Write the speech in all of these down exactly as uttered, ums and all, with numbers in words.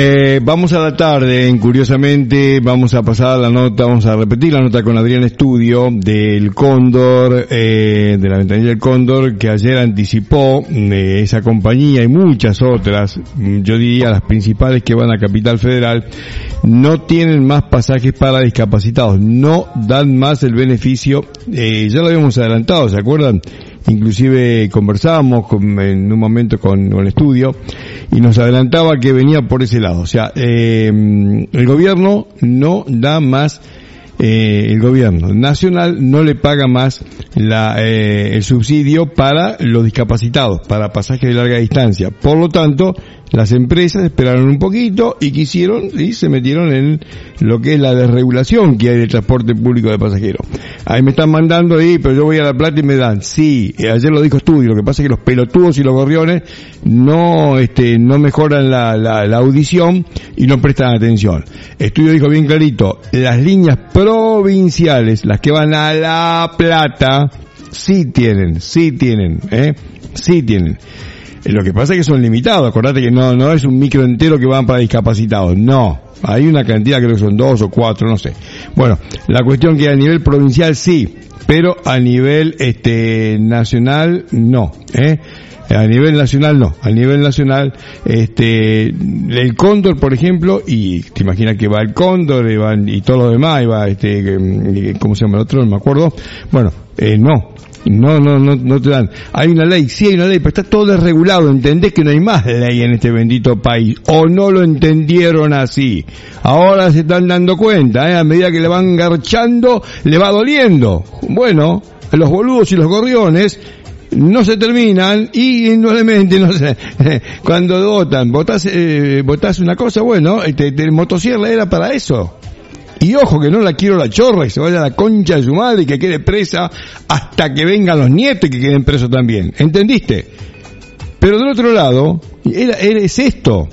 Eh, vamos a la tarde, curiosamente, vamos a pasar la nota, vamos a repetir la nota con Adrián Estudio del Cóndor, eh, de la ventanilla del Cóndor, que ayer anticipó eh, esa compañía y muchas otras, yo diría las principales que van a Capital Federal, no tienen más pasajes para discapacitados, no dan más el beneficio, eh, ya lo habíamos adelantado, ¿se acuerdan? Inclusive conversábamos con, en un momento con, con el estudio y nos adelantaba que venía por ese lado. O sea, eh, el gobierno no da más, eh, el gobierno nacional no le paga más la, eh, el subsidio para los discapacitados, para pasajes de larga distancia. Por lo tanto, las empresas esperaron un poquito y quisieron y se metieron en lo que es la desregulación que hay del transporte público de pasajeros. Ahí me están mandando ahí, pero yo voy a La Plata y me dan. Sí, ayer lo dijo Estudio, lo que pasa es que los pelotudos y los gorriones no este no mejoran la, la, la audición y no prestan atención. Estudio dijo bien clarito, las líneas provinciales, las que van a La Plata, sí tienen, sí tienen, eh, sí tienen. Lo que pasa es que son limitados, acordate que no no es un micro entero que van para discapacitados, no, hay una cantidad, creo que son dos o cuatro, no sé. Bueno, la cuestión que a nivel provincial sí, pero a nivel este nacional no, ¿eh? A nivel nacional no, a nivel nacional, este, el Cóndor, por ejemplo, y te imaginas que va el Cóndor, y, van, y todo lo demás, y va este, ¿cómo se llama el otro? No me acuerdo. Bueno, eh, no. No, no, no, no te dan. Hay una ley, sí hay una ley, pero está todo desregulado. Entendés que no hay más ley en este bendito país. O no lo entendieron así. Ahora se están dando cuenta, ¿eh? A medida que le van garchando, le va doliendo. Bueno, los boludos y los gorriones no se terminan y indudablemente, no sé, cuando votan, votás, eh, votás una cosa, bueno, este, el motosierra era para eso. Y ojo que no la quiero la chorra, que se vaya a la concha de su madre y que quede presa hasta que vengan los nietos y que queden presos también. ¿Entendiste? Pero del otro lado, era, era, es esto.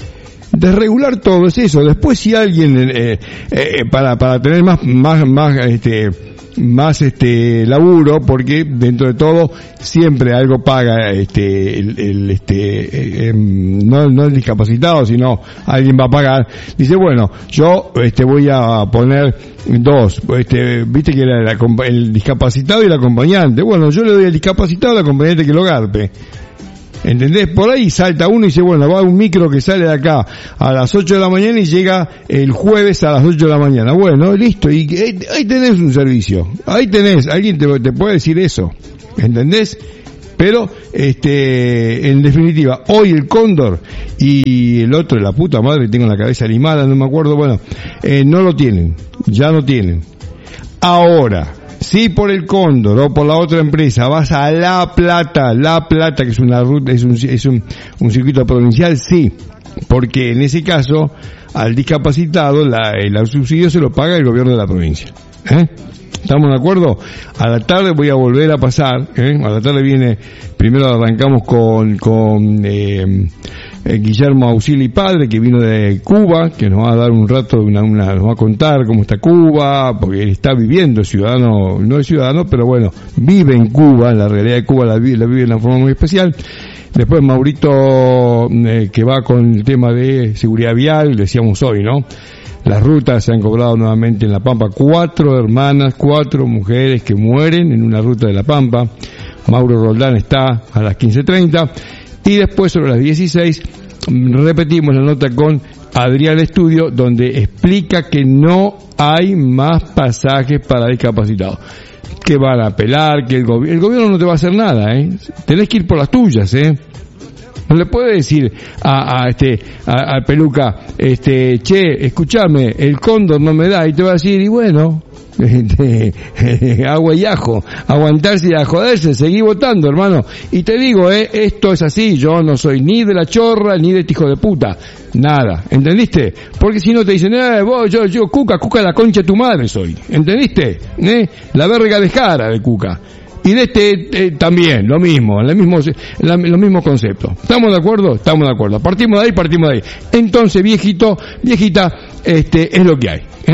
Desregular todo es eso. Después si alguien, eh, eh, para, para tener más, más, más, este, más este laburo, porque dentro de todo siempre algo paga este el, el este eh, eh, no no el discapacitado, sino alguien va a pagar. Dice, bueno, yo este voy a poner dos, este viste que la, la, el discapacitado y el acompañante. Bueno, yo le doy al discapacitado al acompañante que lo garpe. ¿Entendés? Por ahí salta uno y dice, bueno, va un micro que sale de acá a las ocho de la mañana y llega el jueves a las ocho de la mañana. Bueno, listo, y ahí, ahí tenés un servicio. Ahí tenés, alguien te, te puede decir eso. ¿Entendés? Pero, este, en definitiva, hoy el Cóndor y el otro, la puta madre, tengo la cabeza limada, no me acuerdo, bueno, eh, no lo tienen, ya no tienen. Ahora, si por el Cóndor o por la otra empresa vas a La Plata, La Plata que es una ruta, es un, es un, un circuito provincial, sí, porque en ese caso al discapacitado la, el subsidio se lo paga el gobierno de la provincia. ¿Eh? ¿Estamos de acuerdo? A la tarde voy a volver a pasar, ¿eh? A la tarde viene, primero arrancamos con, con, eh, eh, Guillermo Ausili Padre, que vino de Cuba, que nos va a dar un rato, una, una, nos va a contar cómo está Cuba, porque él está viviendo, ciudadano, no es ciudadano, pero bueno, vive en Cuba, la realidad de Cuba la vive, la vive de una forma muy especial. Después Maurito, eh, que va con el tema de seguridad vial, decíamos hoy, ¿no? Las rutas se han cobrado nuevamente en La Pampa. Cuatro hermanas, cuatro mujeres que mueren en una ruta de La Pampa. Mauro Roldán está a las quince treinta. Y después sobre las dieciséis repetimos la nota con Adrián Estudio, donde explica que no hay más pasajes para discapacitados. Que van a apelar, que el gobierno, el gobierno no te va a hacer nada, ¿eh? Tenés que ir por las tuyas, ¿eh? No le puede decir a, a este, a, a Peluca, este, che, escúchame, el Cóndor no me da, y te va a decir, y bueno, este, agua y ajo, aguantarse y a joderse, seguí votando, hermano. Y te digo, eh, esto es así, yo no soy ni de la chorra, ni de este hijo de puta, nada, ¿entendiste? Porque si no te dicen, eh, vos, yo, yo, Cuca, Cuca la concha de tu madre soy, ¿entendiste? ¿Eh? La verga de jara de Cuca. Y de este eh, también, lo mismo, el mismo, la, los mismos conceptos. ¿Estamos de acuerdo? Estamos de acuerdo. Partimos de ahí, partimos de ahí. Entonces, viejito, viejita, este, es lo que hay, ¿eh?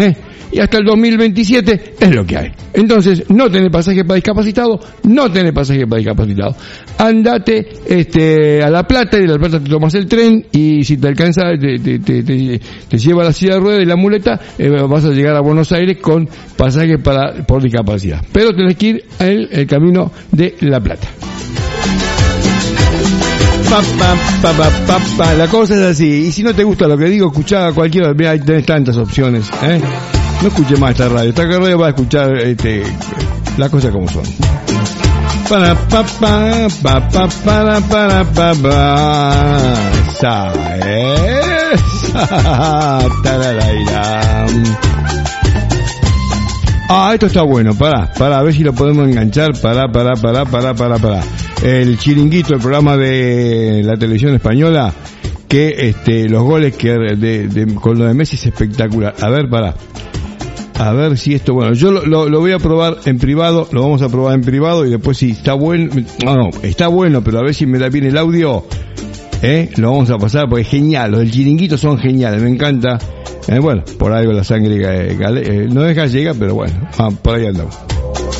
y hasta el dos mil veintisiete es lo que hay. Entonces, no tenés pasaje para discapacitado, no tenés pasaje para discapacitado. Andate este, a La Plata, y de La Plata te tomas el tren, y si te alcanza, te, te, te, te, te lleva a la silla de ruedas y la muleta, eh, vas a llegar a Buenos Aires con pasaje para por discapacidad. Pero tenés que ir el, el camino de La Plata. Pa, pa, pa, pa, pa, pa. La cosa es así. Y si no te gusta lo que digo, escuchá a cualquiera. Mira, ahí tenés tantas opciones, ¿eh? No escuches más esta radio. Esta radio va a escuchar este, las cosas como son. Para pa pa pa pa para para pa pa. Sa eh. Ah, esto está bueno. Pará, pará, a ver si lo podemos enganchar. Pará, pará, pará, pará, pará, pará. El Chiringuito, el programa de la televisión española, que este los goles que de, de con lo de Messi es espectacular. A ver, pará. A ver si esto, bueno, yo lo, lo, lo voy a probar en privado, lo vamos a probar en privado y después si está bueno, no, no, está bueno, pero a ver si me da bien el audio, eh, lo vamos a pasar porque es genial, los del Chiringuito son geniales, me encanta, eh, bueno, por algo la sangre eh, eh, no es gallega, pero bueno, ah, por ahí andamos.